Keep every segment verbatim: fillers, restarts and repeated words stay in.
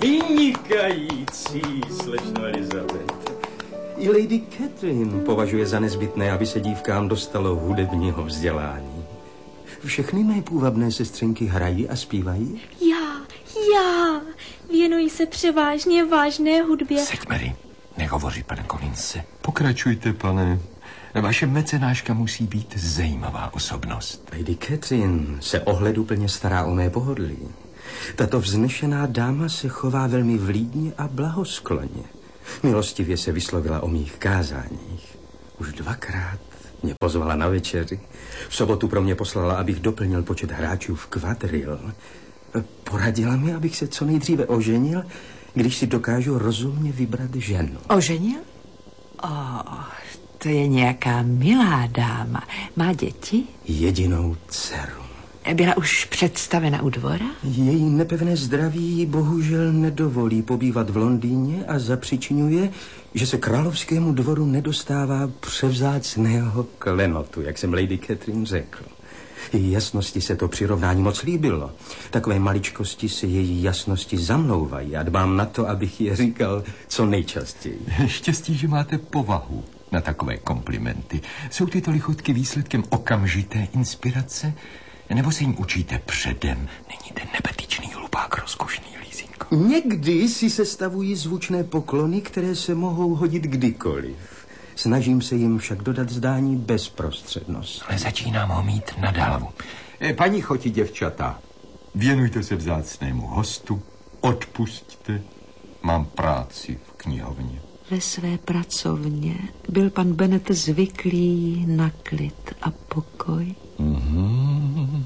Vynikající, slečno Elizabeth. I Lady Catherine považuje za nezbytné, aby se dívkám dostalo hudebního vzdělání. Všechny mé půvabné sestřenky hrají a zpívají? Já, já. Věnuji se převážně vážné hudbě. Seď, Mary, nehovoří, pane Collinse. Pokračujte, pane. Vaše mecenáška musí být zajímavá osobnost. Lady Catherine se ohleduplně stará o mé pohodlí. Tato vznešená dáma se chová velmi vlídně a blahoskloně. Milostivě se vyslovila o mých kázáních. Už dvakrát mě pozvala na večeři. V sobotu pro mě poslala, abych doplnil počet hráčů v kvadril. Poradila mi, abych se co nejdříve oženil, když si dokážu rozumně vybrat ženu. Oženil? Oh, to je nějaká milá dáma. Má děti? Jedinou dceru. Byla už představena u dvora? Její nepevné zdraví jí bohužel nedovolí pobývat v Londýně a zapřičňuje, že se královskému dvoru nedostává převzácného klenotu, jak jsem Lady Catherine řekl. Její jasnosti se to přirovnání moc líbilo. Takové maličkosti se její jasnosti zamlouvají a dbám na to, abych je říkal co nejčastěji. Štěstí, že máte povahu na takové komplimenty. Jsou tyto lichotky výsledkem okamžité inspirace? Nebo se jim učíte předem? Není ten nebetyčný hlupák rozkošný, Lízinko? Někdy si sestavují zvučné poklony, které se mohou hodit kdykoliv. Snažím se jim však dodat zdání bezprostřednost. Ale začínám ho mít nad hlavu. E, paní choti, děvčata, věnujte se vzácnému hostu, odpusťte, mám práci v knihovně. Ve své pracovně byl pan Bennet zvyklý na klid a pokoj. Mm-hmm.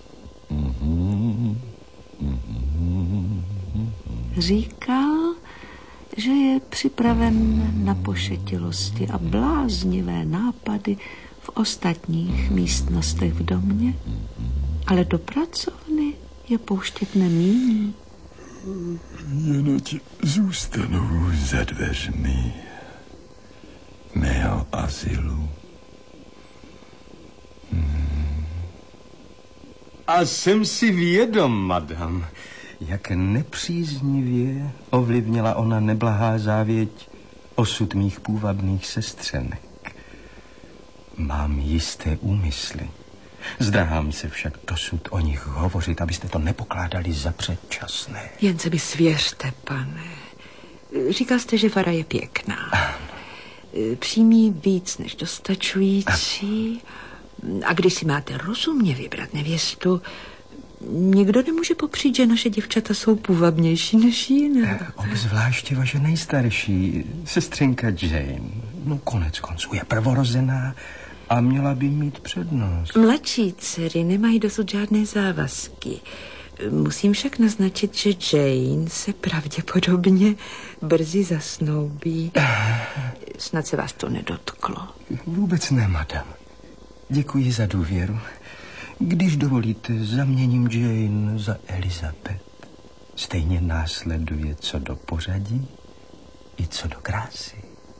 Mm-hmm. Mm-hmm. Říkal, že je připraven na pošetilosti a bláznivé nápady v ostatních místnostech v domě, ale do pracovny je pouštět nemíní. Jenoť zůstanou za dveřmi mého azylu. Hmm. A jsem si vědom, madam, jak nepříznivě ovlivnila ona neblahá závěť osud mých půvabných sestřenek. Mám jisté úmysly. Zdráhám se však dosud o nich hovořit, abyste to nepokládali za předčasné. Jen se mi svěřte, pane. Říkal jste, že Fara je pěkná. Ano. Přímí víc než dostačující. A když si máte rozumně vybrat nevěstu, nikdo nemůže popřít, že naše děvčata jsou půvabnější než jiné. Obzvláště vaše nejstarší, sestřenka Jane. No konec konců je prvorozená a měla by mít přednost. Mladší dcery nemají dosud žádné závazky. Musím však naznačit, že Jane se pravděpodobně brzy zasnoubí. Snad se vás to nedotklo. Vůbec ne, madam. Děkuji za důvěru. Když dovolíte, zaměním Jane za Elizabeth. Stejně následuje co do pořadí i co do krásy.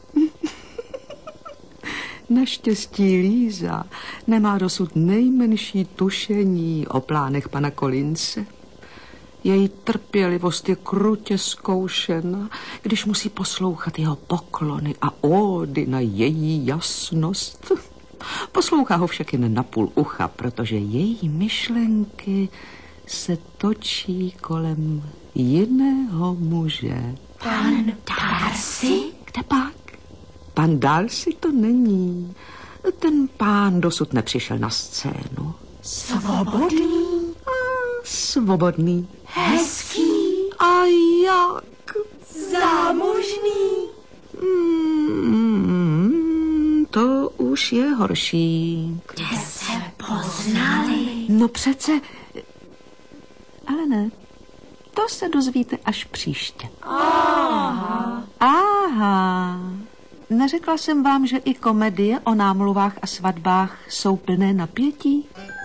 Naštěstí Líza nemá dosud nejmenší tušení o plánech pana Collinse. Její trpělivost je krutě zkoušena, když musí poslouchat jeho poklony a ódy na její jasnost. Poslouchá ho však jen na půl ucha, protože její myšlenky se točí kolem jiného muže. Pan Darcy? Kde pak? Pan Darcy to není. Ten pán dosud nepřišel na scénu. Svobodný? A svobodný. Hezký? A jak? Zámožný? Mm, to už je horší. Kde se poznali? No přece... Ale ne, to se dozvíte až příště. Aha. Aha. Neřekla jsem vám, že i komedie o námluvách a svatbách jsou plné napětí?